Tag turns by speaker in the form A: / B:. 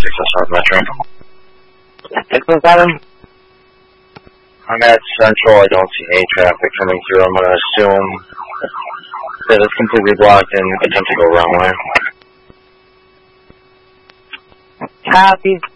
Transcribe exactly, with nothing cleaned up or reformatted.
A: six South Metro.
B: Six seven?
A: I'm at Central. I don't see any traffic coming through. I'm going to assume that it's completely blocked and attempt to go wrong way.
B: Copy.